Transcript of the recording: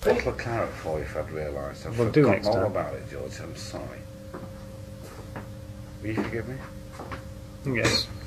bottle of claret for you if I'd realised. I've We'll do forgotten next all time. about it, George. I'm sorry. Will you forgive me? Yes.